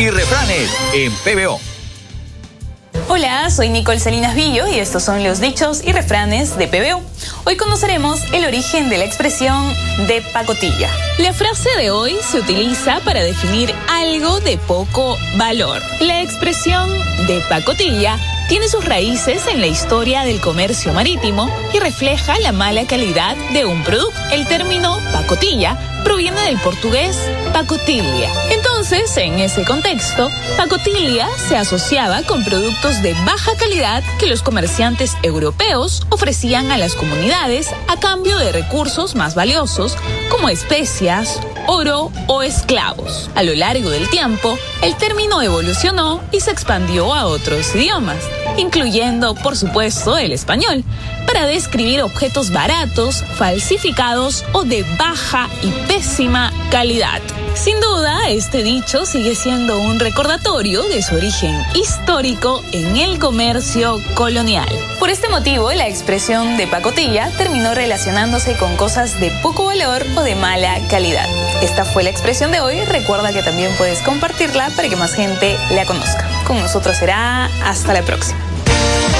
y refranes en PBO. Hola, soy Nicole Salinas Villo y estos son los dichos y refranes de PBO. Hoy conoceremos el origen de la expresión de pacotilla. La frase de hoy se utiliza para definir algo de poco valor. La expresión de pacotilla tiene sus raíces en la historia del comercio marítimo y refleja la mala calidad de un producto. El término pacotilla proviene del portugués pacotilha. Entonces, en ese contexto, pacotilla se asociaba con productos de baja calidad que los comerciantes europeos ofrecían a las comunidades a cambio de recursos más valiosos como especias, oro o esclavos. A lo largo del tiempo, el término evolucionó y se expandió a otros idiomas, incluyendo, por supuesto, el español, para describir objetos baratos, falsificados o de baja y pésima calidad. Sin duda, este dicho sigue siendo un recordatorio de su origen histórico en el comercio colonial. Por este motivo, la expresión de pacotilla terminó relacionándose con cosas de poco valor o de mala calidad. Esta fue la expresión de hoy. Recuerda que también puedes compartirla para que más gente la conozca. Con nosotros será hasta la próxima.